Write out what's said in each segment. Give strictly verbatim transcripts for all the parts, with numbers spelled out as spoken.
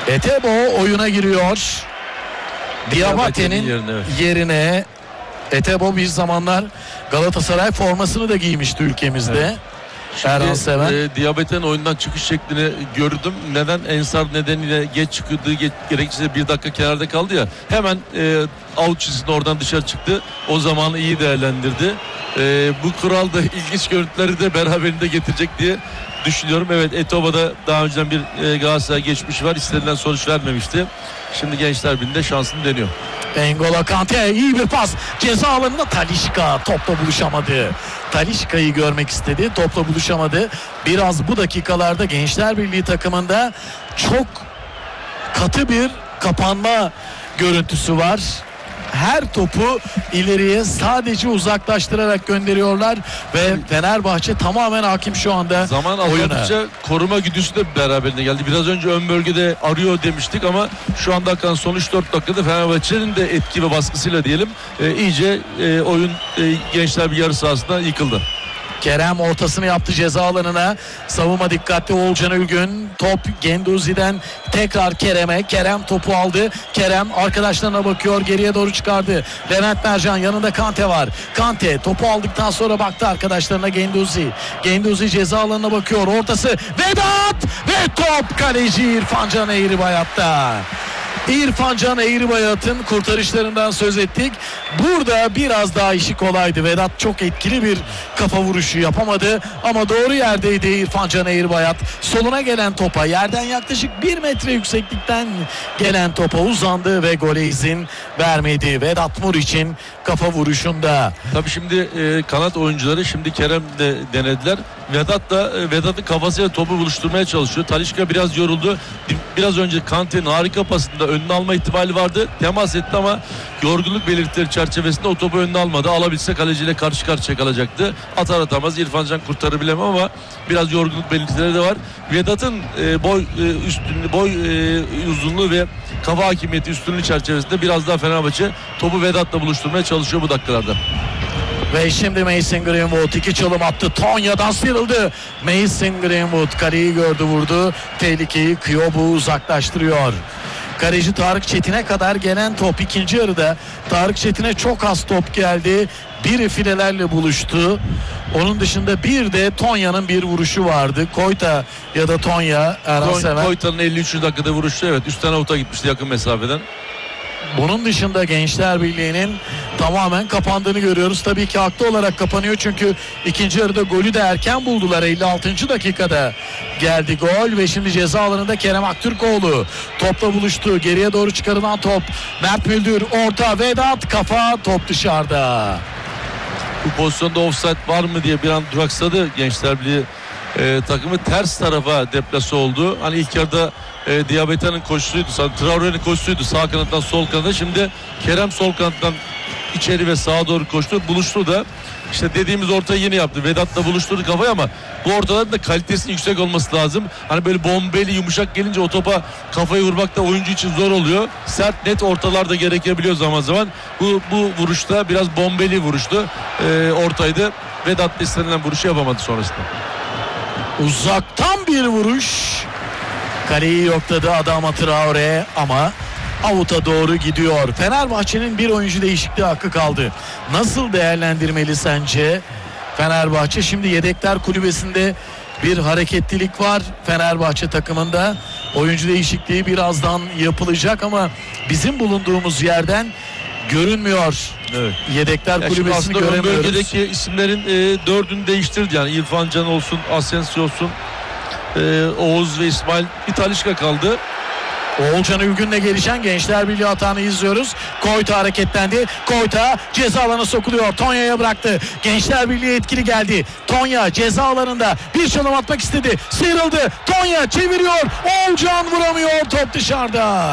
Etebo oyuna giriyor. Diabate'nin yerine, evet. yerine Etebo bir zamanlar Galatasaray formasını da giymişti ülkemizde. Evet. Erhan Seven. E, Diabate'nin oyundan çıkış şeklini gördüm. Neden? Ensar nedeniyle geç çıkıldığı geç, gerekçesiyle bir dakika kenarda kaldı ya. Hemen e, out çizgisinde oradan dışarı çıktı. O zamanı iyi değerlendirdi. E, bu kural da ilginç görüntüleri de beraberinde getirecek diye düşünüyorum. Evet, Etoba'da daha önceden bir e, Galatasaray geçmişi var. İstenilen sonuç vermemişti. Şimdi Gençler Birliği'nde şansını deniyor. N'Golo Kante iyi bir pas. Ceza alanında Talisca topla buluşamadı. Talisca'yı görmek istedi. Topla buluşamadı. Biraz bu dakikalarda Gençler Birliği takımında çok katı bir kapanma görüntüsü var. Her topu ileriye sadece uzaklaştırarak gönderiyorlar ve Fenerbahçe tamamen hakim şu anda zaman oyuna. Zaman koruma güdüsü de beraberinde geldi. Biraz önce ön bölgede arıyor demiştik ama şu anda akan son üç dört dakikada Fenerbahçe'nin de etki ve baskısıyla diyelim e, iyice e, oyun e, Gençler bir yarı sahasında yıkıldı. Kerem ortasını yaptı ceza alanına. Savunma dikkatli Oğulcan Ülgün. Top Genduzi'den tekrar Kerem'e. Kerem topu aldı. Kerem arkadaşlarına bakıyor. Geriye doğru çıkardı. Levent Mercan yanında Kante var. Kante topu aldıktan sonra baktı arkadaşlarına Genduzi. Genduzi ceza alanına bakıyor. Ortası Vedat ve top kaleci İrfan Can Eğribayat'ta. İrfan Can Eğribayat'ın kurtarışlarından söz ettik. Burada biraz daha işi kolaydı. Vedat çok etkili bir kafa vuruşu yapamadı ama doğru yerdeydi İrfan Can Eğribayat. Soluna gelen topa, yerden yaklaşık bir metre yükseklikten gelen topa uzandı ve gole izin vermedi. Vedat Muriç'in kafa vuruşunda. Tabii şimdi e, kanat oyuncuları şimdi Kerem de denediler. Vedat da e, Vedat'ın kafasıyla topu buluşturmaya çalışıyor. Talisca biraz yoruldu. Biraz önce Kante'nin harika pasında önüne alma ihtimali vardı. Temas etti ama yorgunluk belirtileri çerçevesinde o topu önüne almadı. Alabilse kaleciyle karşı karşıya kalacaktı. Atar atamaz İrfan Can kurtarır bilemem ama biraz yorgunluk belirtileri de var. Vedat'ın e, boy e, üstünlüğü, boy e, uzunluğu ve kafa hakimiyeti üstünlüğü çerçevesinde biraz daha Fenerbahçe topu Vedat'la buluşturmaya çalışıyor bu dakikalarda. Ve şimdi Mason Greenwood iki çalım attı. Tonya'dan sıyrıldı. Mason Greenwood kaleyi gördü, vurdu. Tehlikeyi Kyobu uzaklaştırıyor. Kaleci Tarık Çetin'e kadar gelen top ikinci yarıda. Tarık Çetin'e çok az top geldi. Biri filelerle buluştu. Onun dışında bir de Tonya'nın bir vuruşu vardı. Koyta ya da Tonya. Koy, Koyta'nın elli üçüncü dakikada vuruşu, evet, üstten avuta gitmişti yakın mesafeden. Bunun dışında Gençler Birliği'nin tamamen kapandığını görüyoruz. Tabii ki haklı olarak kapanıyor çünkü ikinci yarıda golü de erken buldular. elli altıncı dakikada geldi gol ve şimdi ceza alanında Kerem Aktürkoğlu topla buluştu. Geriye doğru çıkarılan top. Mert Müldür orta, Vedat kafa, top dışarıda. Bu pozisyonda offside var mı diye bir an duraksadı Gençler Birliği e, takımı, ters tarafa deplase oldu. Hani ilk yarıda E, Diabate'nin koşusuydu, Traore'nin koşusuydu sağ kanattan sol kanada. Şimdi Kerem sol kanattan içeri ve sağa doğru koştu, buluştu da işte dediğimiz ortayı yine yaptı. Vedat'la buluşturdu kafayı ama bu ortaların da kalitesinin yüksek olması lazım. Hani böyle bombeli yumuşak gelince o topa kafayı vurmak da oyuncu için zor oluyor. Sert net ortalar da gerekebiliyor zaman zaman. Bu, bu vuruşta biraz bombeli vuruştu. E, ortaydı. Vedat istenilen vuruşu yapamadı sonrasında. Uzaktan bir vuruş. Kaleyi yokladı Adama Traore ama avuta doğru gidiyor. Fenerbahçe'nin bir oyuncu değişikliği hakkı kaldı. Nasıl değerlendirmeli sence Fenerbahçe? Şimdi yedekler kulübesinde bir hareketlilik var Fenerbahçe takımında. Oyuncu değişikliği birazdan yapılacak ama bizim bulunduğumuz yerden görünmüyor. Evet. Yedekler ya kulübesini göremiyoruz. Bölgedeki isimlerin e, dördünü değiştirdi. Yani İrfan Can olsun, Asensio olsun, Ee, Oğuz ve İsmail, bir Talisca kaldı. Oğulcan Ülgün'le gelişen Gençler Birliği hatanı izliyoruz. Koyta hareketlendi. Koyta ceza alanına sokuluyor. Tonya'ya bıraktı. Gençler Birliği etkili geldi. Tonya ceza alanında bir çalım atmak istedi. Sıyrıldı. Tonya çeviriyor. Oğulcan vuramıyor. Top dışarıda.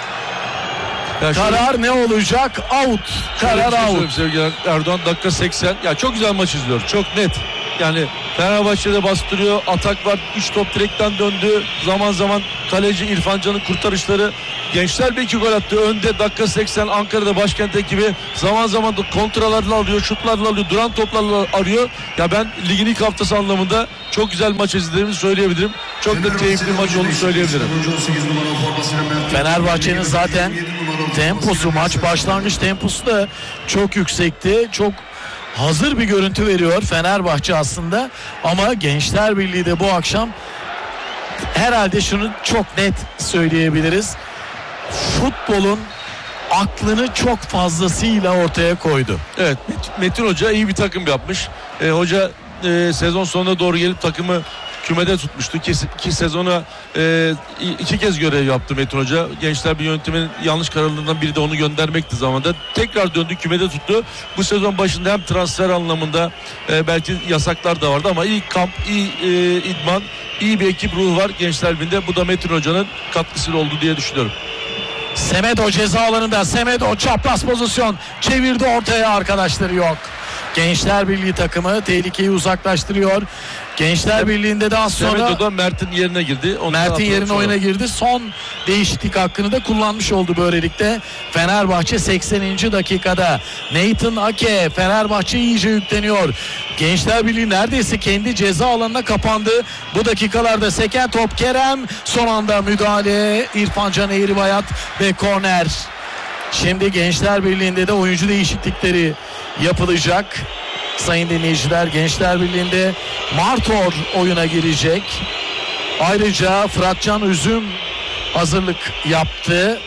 Ya karar şöyle, ne olacak? Out. Karar out. Sevgili Erdoğan, dakika seksen. Ya çok güzel maç izliyor. Çok net. Yani Fenerbahçe'de bastırıyor. Atak var. üç top direkten döndü. Zaman zaman kaleci İrfan Can'ın kurtarışları. Gençler bir iki gol attı. Önde dakika seksen Ankara'da başkent ekibi. Zaman zaman da kontralarla alıyor. Şutlarla alıyor. Duran toplarla arıyor. Ya ben ligin ilk haftası anlamında çok güzel maç izlediğimi söyleyebilirim. Çok da keyifli bir maç olduğunu söyleyebilirim. Fenerbahçe'nin zaten temposu, maç başlangıç temposu da çok yüksekti. Çok hazır bir görüntü veriyor Fenerbahçe aslında. Ama Gençler Birliği de bu akşam herhalde şunu çok net söyleyebiliriz. Futbolun aklını çok fazlasıyla ortaya koydu. Evet, Metin Hoca iyi bir takım yapmış. E, hoca e, sezon sonuna doğru gelip takımı kümede tutmuştu. İki, iki sezona e, iki kez görev yaptı Metin Hoca. Gençler bir yönetimin yanlış kararlarından biri de onu göndermekti zamanda. Tekrar döndü, kümede tuttu. Bu sezon başında hem transfer anlamında e, belki yasaklar da vardı ama iyi kamp, iyi e, idman, iyi bir ekip ruhu var Gençler Birliği'nde. Bu da Metin Hoca'nın katkısı oldu diye düşünüyorum. Semedo ceza alanında. Semedo çapraz pozisyon. Çevirdi ortaya, arkadaşları yok. Gençler Birliği takımı tehlikeyi uzaklaştırıyor. Gençler Birliği'nde daha sonra Semedo'da Mert'in yerine girdi. Mert'in yerine oyuna girdi. Son değişiklik hakkını da kullanmış oldu böylelikle. Fenerbahçe sekseninci dakikada. Nathan Ake, Fenerbahçe iyice yükleniyor. Gençler Birliği neredeyse kendi ceza alanına kapandı. Bu dakikalarda seken top Kerem. Son anda müdahale İrfan Can Eğribayat ve korner. Şimdi Gençler Birliği'nde de oyuncu değişiklikleri yapılacak. Sayın dinleyiciler, Gençler Birliği'nde Martor oyuna girecek. Ayrıca Fıratcan Üzüm hazırlık yaptı.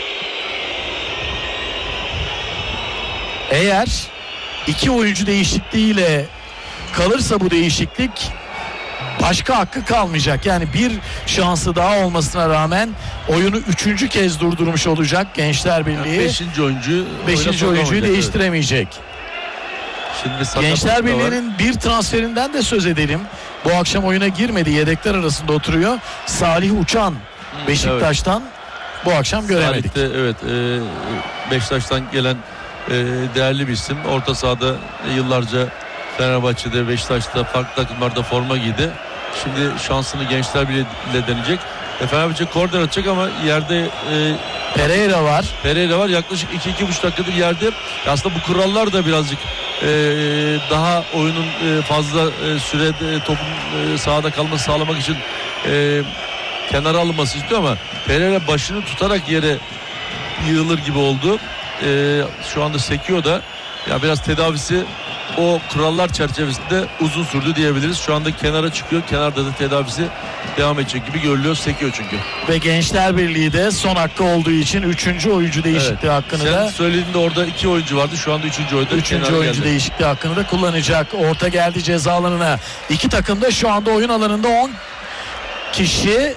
Eğer iki oyuncu değişikliğiyle kalırsa bu değişiklik başka hakkı kalmayacak. Yani bir şansı daha olmasına rağmen oyunu üçüncü kez durdurmuş olacak Gençler Birliği. Yani beşinci oyuncu beşinci oyuncuyu değiştiremeyecek. Şimdi Gençler Birliği'nin bir transferinden de söz edelim. Bu akşam oyuna girmedi. Yedekler arasında oturuyor. Salih Uçan Beşiktaş'tan evet. Bu akşam göremedik. Salih de, evet e, Beşiktaş'tan gelen e, değerli bir isim. Orta sahada e, yıllarca Fenerbahçe'de, Beşiktaş'ta, farklı takımlarda forma giydi. Şimdi şansını Gençler Birliği'yle deneyecek. E, Fenerbahçe korner atacak ama yerde e, Pereira var. Pereira var. Yaklaşık iki iki buçuk dakikadır yerde. Aslında bu kurallar da birazcık e, daha oyunun e, fazla e, sürede topun e, sahada kalması sağlamak için e, kenara alınması istiyor ama Pereira başını tutarak yere yığılır gibi oldu. E, şu anda sekiyor da. Ya biraz tedavisi o kurallar çerçevesinde uzun sürdü diyebiliriz. Şu anda kenara çıkıyor. Kenarda da tedavisi devam edecek gibi görülüyor. Sekiyor çünkü. Ve Gençler Birliği de son hakkı olduğu için üçüncü oyuncu değişikliği evet. hakkını Sen da... Sen söylediğinde orada iki oyuncu vardı. Şu anda üçüncü oyuncu. Üçüncü oyuncu geldi. Değişikliği hakkını da kullanacak. Orta geldi ceza alanına. İki takım da şu anda oyun alanında on kişi.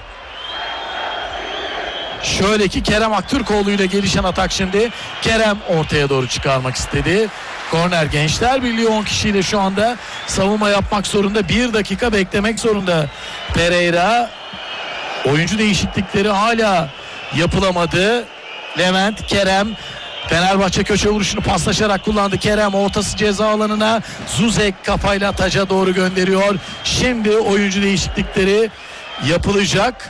Şöyle ki Kerem Aktürkoğlu ile gelişen atak şimdi. Kerem ortaya doğru çıkarmak istedi. Korner. Gençler Birliği on kişiyle şu anda savunma yapmak zorunda. Bir dakika beklemek zorunda. Pereira. Oyuncu değişiklikleri hala yapılamadı. Levent, Kerem. Fenerbahçe köşe vuruşunu paslaşarak kullandı. Kerem ortası ceza alanına. Zuzek kafayla taca doğru gönderiyor. Şimdi oyuncu değişiklikleri yapılacak.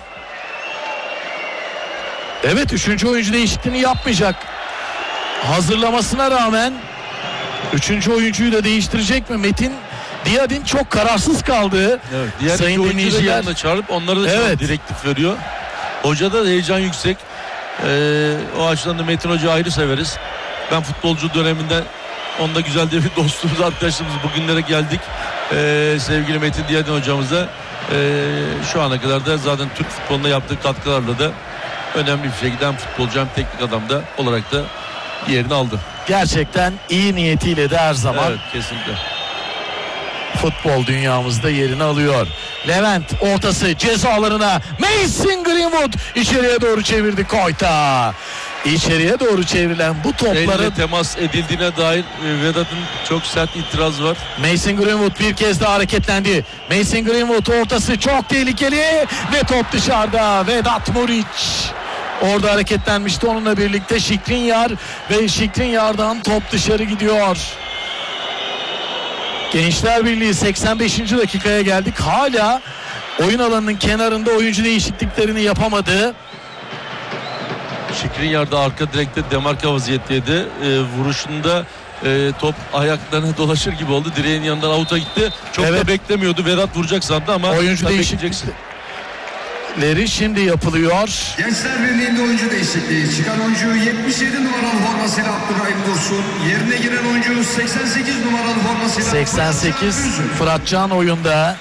Evet, üçüncü oyuncu değişikliğini yapmayacak. Hazırlamasına rağmen üçüncü oyuncuyu da değiştirecek mi? Metin Diyadin çok kararsız kaldı. Evet, diğer Sayın iki oyuncuyu da yanına çağırıp onlara da evet. direktif veriyor. Hoca da heyecan yüksek. Ee, o açıdan da Metin Hoca ayrı severiz. Ben futbolcu döneminden onunla güzel de bir dostluğumuz, arkadaşlığımız bugünlere geldik. Ee, sevgili Metin Diyadin hocamızla ee, şu ana kadar da zaten Türk futboluna yaptığı katkılarla da önemli bir şekilde hem futbolcu hem teknik adam da olarak da yerini aldı. Gerçekten iyi niyetiyle de her zaman evet, kesinlikle futbol dünyamızda yerini alıyor. Levent ortası ceza alanına. Mason Greenwood içeriye doğru çevirdi Koyta. İçeriye doğru çevrilen bu topların elle temas edildiğine dair Vedat'ın çok sert itiraz var. Mason Greenwood bir kez daha hareketlendi. Mason Greenwood ortası çok tehlikeli ve top dışarıda. Vedat Muriç orada hareketlenmişti onunla birlikte Şikrinyar ve Şikrinyar'dan top dışarı gidiyor. Gençler Birliği seksen beşinci dakikaya geldik. Hala oyun alanının kenarında oyuncu değişikliklerini yapamadı. Skriniar da arka direkte demarka vaziyetteydi. E, vuruşunda e, top ayaklarına dolaşır gibi oldu. Direğin yanından avuta gitti. Çok Evet. da beklemiyordu. Vedat vuracak sandı ama Oyuncu değişiklikleri şimdi yapılıyor. Gençler Birliği'nde oyuncu değişikliği. Çıkan oyuncu yetmiş yedi numaralı formasıyla Abdurrahim Dursun. Yerine giren oyuncu seksen sekiz numaralı formasıyla seksen sekiz Fıratcan oyunda.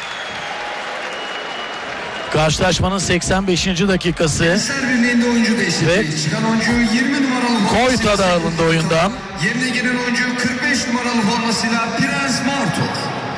Karşılaşmanın seksen beşinci dakikası. Gençler Birliği'nde oyuncu değişikliği. Ve Çıkan oyuncu yirmi numaralı formasıyla Koyta da alındı oyundan. Yerine giren oyuncu kırk beş numaralı formasıyla Prens Martor.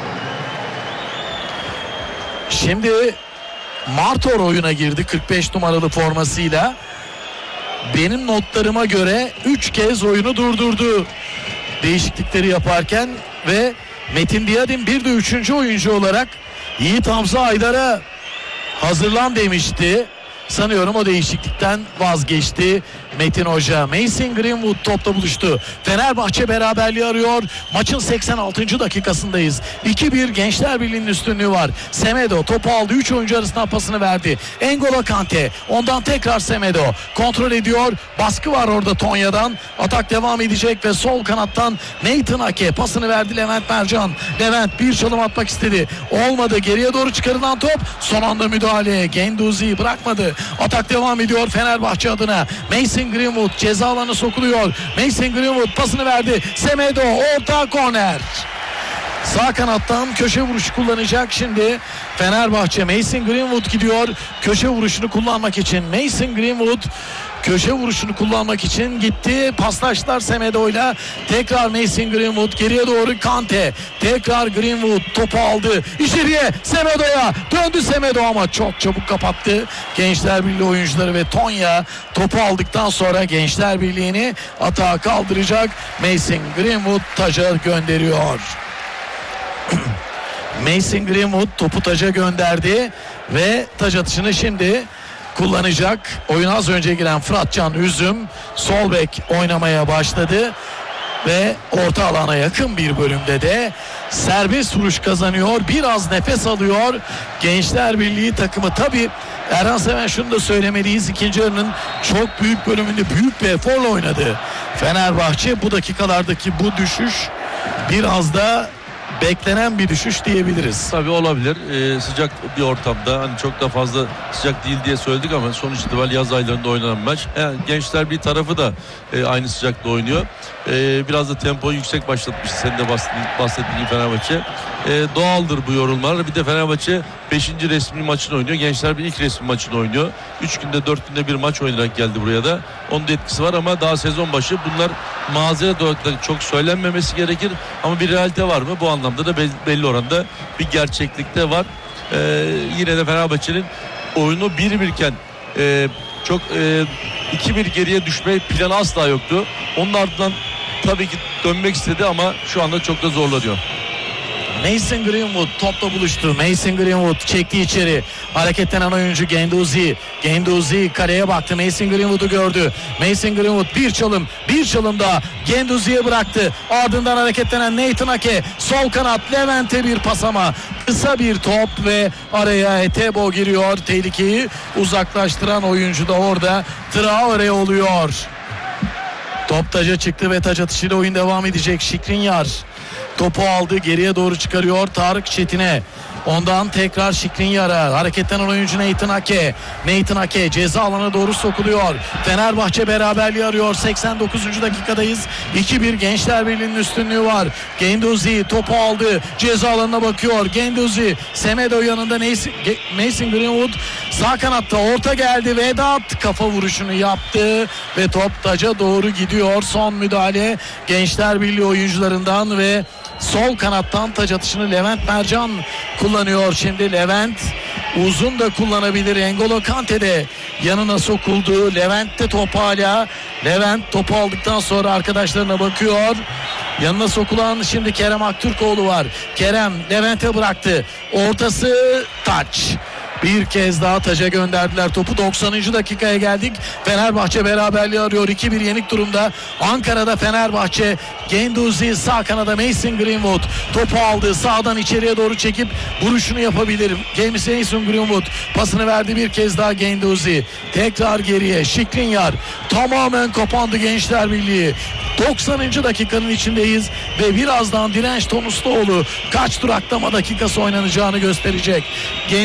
Şimdi Martor oyuna girdi kırk beş numaralı formasıyla. Benim notlarıma göre üç kez oyunu durdurdu değişiklikleri yaparken ve Metin Diyadin bir de üçüncü oyuncu olarak Yiğit Hamza Aydar'a hazırlan demişti. Sanıyorum o değişiklikten vazgeçti Metin Hoca. Mason Greenwood topla buluştu. Fenerbahçe beraberliği arıyor. Maçın seksen altıncı dakikasındayız. iki bir Gençler Birliği'nin üstünlüğü var. Semedo topu aldı. üç oyuncu arasında pasını verdi. N'Golo Kante. Ondan tekrar Semedo. Kontrol ediyor. Baskı var orada Tonya'dan. Atak devam edecek ve sol kanattan Nathan Ake pasını verdi Levent Mercan. Levent bir çalım atmak istedi. Olmadı. Geriye doğru çıkarılan top. Son anda müdahale. Genduzi bırakmadı. Atak devam ediyor Fenerbahçe adına. Mason Greenwood ceza alanına sokuluyor. Mason Greenwood pasını verdi. Semedo orta korner. Sağ kanattan köşe vuruşu kullanacak şimdi Fenerbahçe. Mason Greenwood gidiyor köşe vuruşunu kullanmak için. Mason Greenwood köşe vuruşunu kullanmak için gitti. Paslaştılar Semedo'yla. Tekrar Mason Greenwood geriye doğru Kante. Tekrar Greenwood topu aldı. İçeriye Semedo'ya döndü Semedo ama çok çabuk kapattı. Gençler Birliği oyuncuları ve Tonya topu aldıktan sonra Gençler Birliği'ni atağa kaldıracak. Mason Greenwood taca gönderiyor. Mason Greenwood topu taca gönderdi ve taç atışını şimdi kullanacak. Oyuna az önce giren Fıratcan Üzüm sol bek oynamaya başladı ve orta alana yakın bir bölümde de serbest vuruş kazanıyor. Biraz nefes alıyor Gençler Birliği takımı. Tabi Erhan Seven şunu da söylemeliyiz. İkinci yarının çok büyük bölümünde büyük bir eforla oynadı Fenerbahçe. Bu dakikalardaki bu düşüş biraz da beklenen bir düşüş diyebiliriz. Tabii olabilir. Ee, sıcak bir ortamda hani çok da fazla sıcak değil diye söyledik ama sonuç itibariyle yaz aylarında oynanan maç. Yani Gençler bir tarafı da e, aynı sıcakta oynuyor. E, biraz da tempoyu yüksek başlatmış. Senin de bahsettiğin, bahsettiğin Fenerbahçe. E, doğaldır bu yorulmalar. Bir de Fenerbahçe beşinci resmi maçını oynuyor. Gençler bir ilk resmi maçını oynuyor. üç günde dört günde bir maç oynayarak geldi buraya da. Onun da etkisi var ama daha sezon başı bunlar mazeret olarak da çok söylenmemesi gerekir. Ama bir realite var mı? Bu anlamda da belli oranda bir gerçeklikte var. Ee, yine de Fenerbahçe'nin oyunu bir birken e, çok e, iki bir geriye düşme planı asla yoktu. Onun ardından tabii ki dönmek istedi ama şu anda çok da zorlanıyor. Mason Greenwood topla buluştu. Mason Greenwood çekti içeri. Hareketlenen oyuncu Genduzi. Genduzi kaleye baktı. Mason Greenwood'u gördü. Mason Greenwood bir çalım. Bir çalım daha Genduzi'ye bıraktı. Ardından hareketlenen Nathan Ake. Sol kanat Levent'e bir pasama. Kısa bir top ve araya Etebo giriyor. Tehlikeyi uzaklaştıran oyuncu da orada Traore oluyor. Top taca çıktı ve taç atışıyla oyun devam edecek. Skriniar topu aldı, geriye doğru çıkarıyor Tarık Çetin'e. Ondan tekrar Skriniar'a. Hareketlenen oyuncu Nathan Ake. Nathan Ake ceza alanına doğru sokuluyor. Fenerbahçe beraberliği arıyor. seksen dokuzuncu dakikadayız. iki bir Gençler Birliği'nin üstünlüğü var. Genduzi topu aldı. Ceza alanına bakıyor. Genduzi. Semedo yanında Mason Greenwood. Sağ kanatta orta geldi. Vedat kafa vuruşunu yaptı. Ve top taca doğru gidiyor. Son müdahale Gençler Birliği oyuncularından ve sol kanattan taç atışını Levent Mercan kullanıyor şimdi. Levent uzun da kullanabilir. N'Golo Kante de yanına sokuldu. Levent de top hala. Levent topu aldıktan sonra arkadaşlarına bakıyor. Yanına sokulan şimdi Kerem Aktürkoğlu var. Kerem Levent'e bıraktı. Ortası taç. Bir kez daha taca gönderdiler topu. doksanıncı dakikaya geldik. Fenerbahçe beraberliği arıyor. iki bir yenik durumda. Ankara'da Fenerbahçe. Genduzi sağ kanada, Mason Greenwood topu aldı. Sağdan içeriye doğru çekip vuruşunu yapabilir. James Mason Greenwood pasını verdi bir kez daha Genduzi. Tekrar geriye Skriniar. Tamamen kapandı Gençler Birliği. doksanıncı dakikanın içindeyiz ve birazdan Direnç Tonustoğlu kaç duraklama dakikası oynanacağını gösterecek. Gen